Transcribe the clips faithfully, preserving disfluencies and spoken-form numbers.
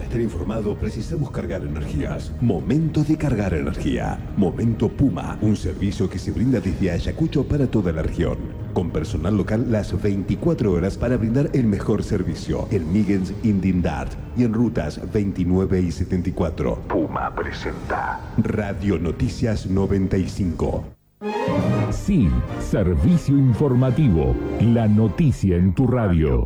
estar informado precisamos cargar energías. Momento de cargar energía. Momento Puma, un servicio que se brinda desde Ayacucho para toda la región. Con personal local las veinticuatro horas para brindar el mejor servicio. En Migens Indindart y en rutas veintinueve y setenta y cuatro. Puma presenta Radio Noticias noventa y cinco. Sí, servicio informativo. La noticia en tu radio.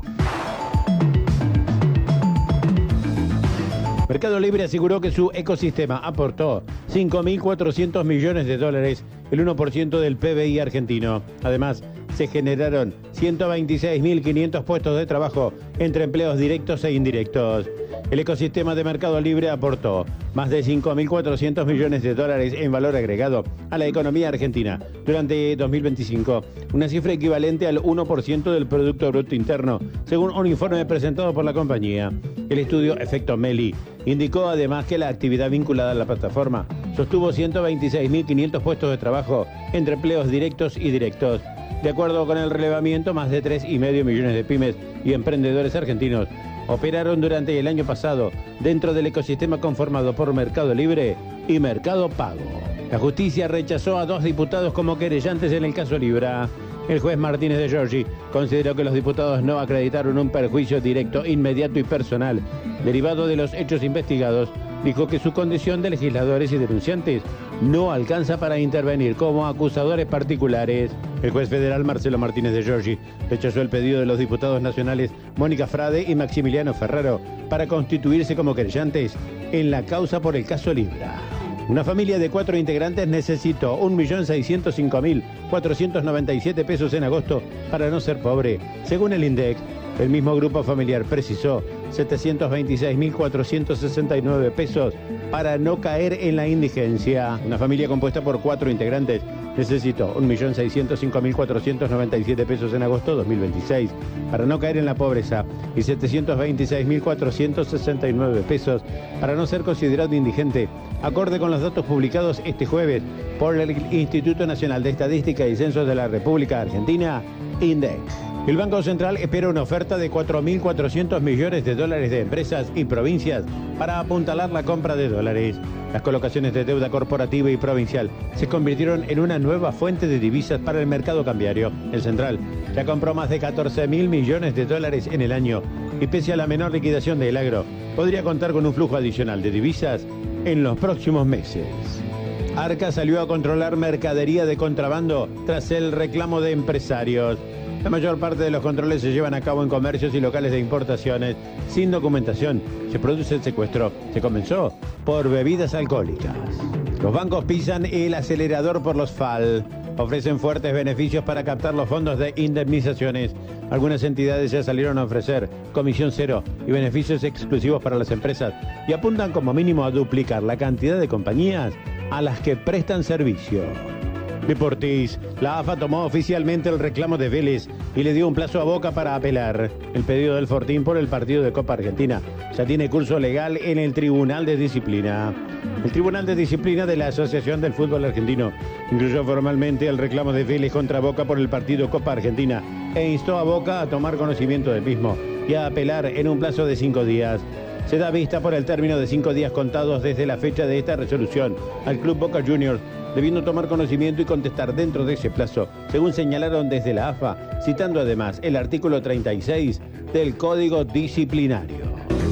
Mercado Libre aseguró que su ecosistema aportó cinco mil cuatrocientos millones de dólares, el uno por ciento del P B I argentino. Además, se generaron ciento veintiséis mil quinientos puestos de trabajo entre empleos directos e indirectos. El ecosistema de Mercado Libre aportó más de cinco mil cuatrocientos millones de dólares en valor agregado a la economía argentina durante dos mil veinticinco, una cifra equivalente al uno por ciento del Producto Bruto Interno, según un informe presentado por la compañía. El estudio Efecto Meli indicó además que la actividad vinculada a la plataforma sostuvo ciento veintiséis mil quinientos puestos de trabajo entre empleos directos y directos. De acuerdo con el relevamiento, más de tres coma cinco millones de pymes y emprendedores argentinos operaron durante el año pasado dentro del ecosistema conformado por Mercado Libre y Mercado Pago. La justicia rechazó a dos diputados como querellantes en el caso Libra. El juez Martínez de Giorgi consideró que los diputados no acreditaron un perjuicio directo, inmediato y personal derivado de los hechos investigados. Dijo que su condición de legisladores y denunciantes no alcanza para intervenir como acusadores particulares. El juez federal Marcelo Martínez de Giorgi rechazó el pedido de los diputados nacionales Mónica Frade y Maximiliano Ferraro para constituirse como querellantes en la causa por el caso Libra. Una familia de cuatro integrantes necesitó un millón seiscientos cinco mil cuatrocientos noventa y siete pesos en agosto para no ser pobre, según el INDEC. El mismo grupo familiar precisó setecientos veintiséis mil cuatrocientos sesenta y nueve pesos para no caer en la indigencia. Una familia compuesta por cuatro integrantes necesitó un millón seiscientos cinco mil cuatrocientos noventa y siete pesos en agosto de dos mil veintiséis para no caer en la pobreza y setecientos veintiséis mil cuatrocientos sesenta y nueve pesos para no ser considerado indigente, acorde con los datos publicados este jueves por el Instituto Nacional de Estadística y Censos de la República Argentina, INDEC. El Banco Central espera una oferta de cuatro mil cuatrocientos millones de dólares de empresas y provincias para apuntalar la compra de dólares. Las colocaciones de deuda corporativa y provincial se convirtieron en una nueva fuente de divisas para el mercado cambiario. El Central ya compró más de catorce mil millones de dólares en el año y pese a la menor liquidación del agro, podría contar con un flujo adicional de divisas en los próximos meses. Arca salió a controlar mercadería de contrabando tras el reclamo de empresarios. La mayor parte de los controles se llevan a cabo en comercios y locales de importaciones sin documentación. Se produce el secuestro. Se comenzó por bebidas alcohólicas. Los bancos pisan el acelerador por los F A L. Ofrecen fuertes beneficios para captar los fondos de indemnizaciones. Algunas entidades ya salieron a ofrecer comisión cero y beneficios exclusivos para las empresas y apuntan como mínimo a duplicar la cantidad de compañías a las que prestan servicio. Deportis, la A F A tomó oficialmente el reclamo de Vélez y le dio un plazo a Boca para apelar. El pedido del Fortín por el partido de Copa Argentina ya tiene curso legal en el Tribunal de Disciplina. El Tribunal de Disciplina de la Asociación del Fútbol Argentino incluyó formalmente el reclamo de Vélez contra Boca por el partido Copa Argentina e instó a Boca a tomar conocimiento del mismo y a apelar en un plazo de cinco días. Se da vista por el término de cinco días contados desde la fecha de esta resolución al Club Boca Juniors, debiendo tomar conocimiento y contestar dentro de ese plazo, según señalaron desde la A F A, citando además el artículo treinta y seis del Código Disciplinario.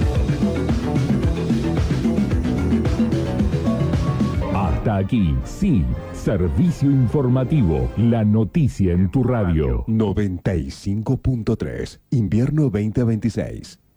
Hasta aquí, sí, servicio informativo, la noticia en tu radio. noventa y cinco punto tres, invierno veinte veintiséis.